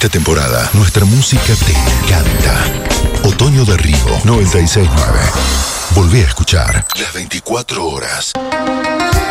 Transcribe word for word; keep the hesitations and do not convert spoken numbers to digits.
Esta temporada, nuestra música te encanta. Otoño de Río noventa y seis nueve. Volvé a escuchar las veinticuatro horas.